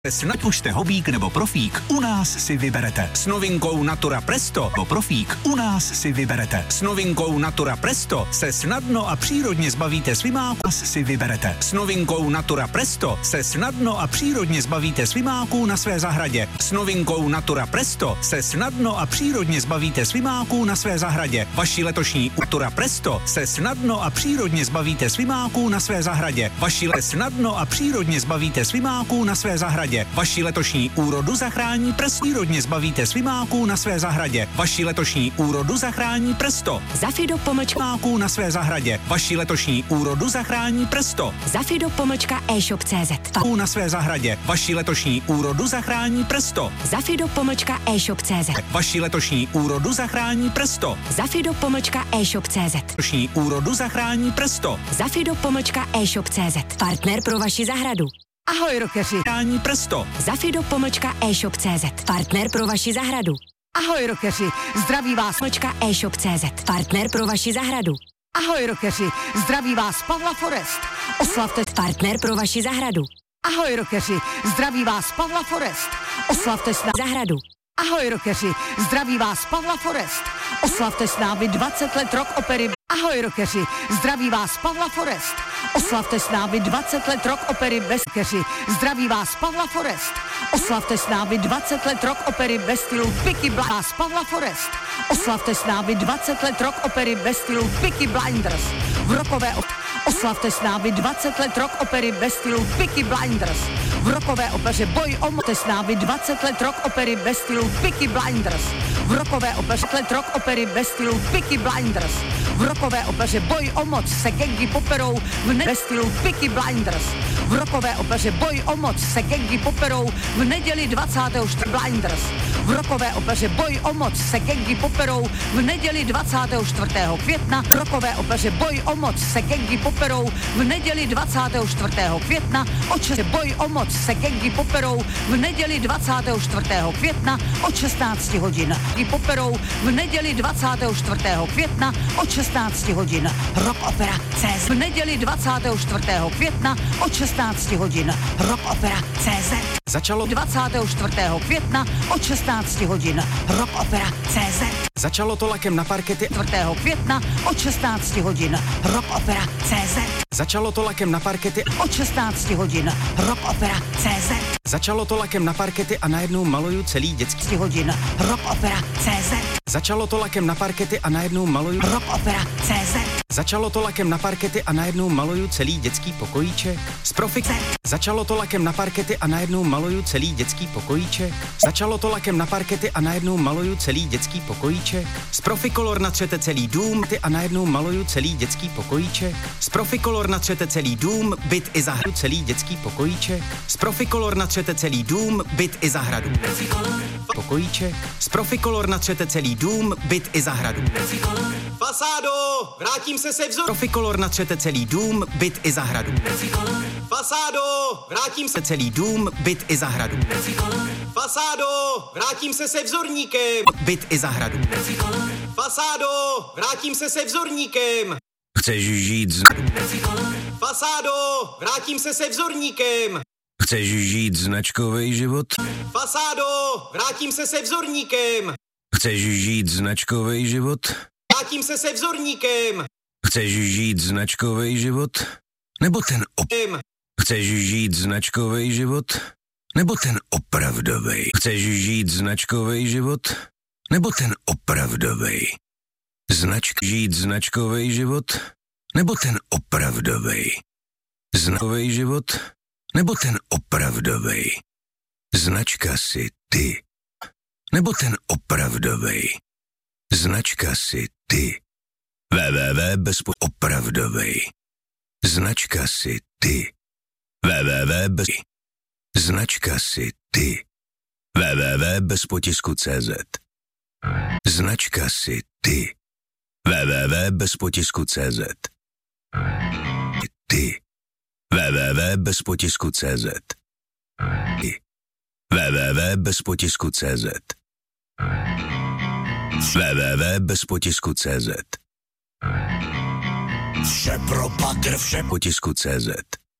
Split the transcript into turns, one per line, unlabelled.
Snad už jste hobík nebo profík, u nás si vyberete. S novinkou Natura Presto nebo profík, u nás si vyberete. S novinkou Natura Presto se snadno a přírodně zbavíte svimáků, si vyberete. S novinkou Natura Presto se snadno a přírodně zbavíte svimáků na své zahradě. S novinkou Natura Presto se snadno a přírodně zbavíte svimáků na své zahradě. Vaši letošní Natura Presto se snadno a přírodně zbavíte svimáků na své zahradě. Snadno a přírodně zbavíte svimáků na své zahradě. Vaši letošní úrodu zachrání Presto. Přírodně zbavíte svimáků na své zahradě. Vaši letošní úrodu zachrání Presto.
Zafido-máků
na své zahradě. Vaši letošní úrodu zachrání Presto.
Zafido-e-shop.cz
Na své zahradě. Vaši letošní úrodu zachrání Presto.
Zafido-e-shop.cz
Vaši letošní úrodu zachrání Presto.
Zafido-e-shop.cz
Letošní úrodu zachrání Presto.
Zafido-e-shop.cz Partner pro vaši zahradu.
Ahoj, rokeři.
Zachrání Presto.
Zafido-e-shop.cz Partner pro vaši zahradu.
Ahoj, rokeři. Zdraví vás.
E-shop.cz Partner pro vaši zahradu.
Ahoj, rokeři. Zdraví vás Pavla Forest. Oslavte
Partner pro vaši zahradu.
Ahoj, rokeři. Zdraví vás Pavla Forest. Oslavte s námi
zahradu.
Ahoj, rokeři. Zdraví vás Pavla Forest. Oslavte s námi 20 let rock opery. Ahoj, rokeři. Zdraví vás Pavla Forest. Oslavte s námi 20 let rock opery bez keři. Zdraví vás Pavla Forest. Oslavte s námi 20 let rock opery bez stylu Peaky Blinders. Pavla Forest. Oslavte s námi 20 let rock opery bez stylu Peaky Blinders. V rockové Oslavte s námi 20 let rock opery bez stylu Peaky Blinders. V rockové opeře Boj o moc s námi 20 let rock opery bez stylu Peaky Blinders. V rockové opeře let rock opery bez stylu Peaky Blinders. V rockové opeře Boj o moc se gangy poperou bez stylu Peaky Blinders. V rockové opeře Boj o moc se gangy poperou v neděli 24. Blinders. V rockové opeře Boj o moc se gangy poperou v neděli 24. května. V rockové opeře Boj o moc se gangy poperou v neděli 24. května. Oče Boj o moc se gangy poperou v neděli 24. května od 16 hodin. Poperou v neděli 24. května od 16 hodin. Rock Opera CZ. V neděli 24. května od 16 hodin. Rock Opera CZ.
Začalo
24. května od 16 hodin. Rock Opera CZ.
Začalo to lakem na parkety
4. května od 16 hodin. Rock Opera CZ.
Začalo to lakem na parkety
od 16 hodin. Rock Opera CZ.
Začalo to lakem na parkety a najednou maluju celý dětský
hodin. Rock Opera CZ.
Začalo to lakem na parkety a najednou maluju
Rock Opera CZ.
Začalo to lakem na parkety a najednou maluju celý dětský pokojíček. Z Profix. Začalo to lakem na parkety a najednou maluju celý dětský pokojíček. Začalo to lakem na parkety a najednou maluju celý dětský pokojíček. Z Proficolor natřete celý dům a najednou maluju celý dětský pokojíček. Z Proficolor natřete celý dům, byt i zahradu celý dětský pokojíček. Z Proficolor natřete celý dům, byt i zahradu. Pokojíček. Z Proficolor natřete celý dům, byt i zahradu.
Fasádo, vrátím se vzor.
Proficolor natřete celý dům, byt i zahradu.
Fasádo, vrátím se
celý dům, byt i zahradu.
Fasádo, vrátím se vzorníkem.
Byt i zahradu.
Fasádo, vrátím se vzorníkem.
Chceš žít
Fasádo, vrátím se vzorníkem.
Chceš žít značkový život?
Fasádo, vrátím se vzorníkem.
Chceš žít značkový život?
Vrátím se vzorníkem.
Chceš žít značkový život? Nebo ten Chceš žít značkový život? Nebo ten opravdovej? Chceš žít značkový život? Nebo ten opravdovej? Žít značkový život? Nebo ten opravdovej? Značkový život? Nebo ten opravdovej? Značka si ty. Nebo ten opravdovej? Značka si ty. opravdovej. Značka si ty. Značka si ty. www.bezpotisku.cz Značka si ty. www.bezpotisku.cz Ty. www.bezpotisku.cz Ty. www.bezpotisku.cz www.bezpotisku.cz Vše pro patr, vše potisku.cz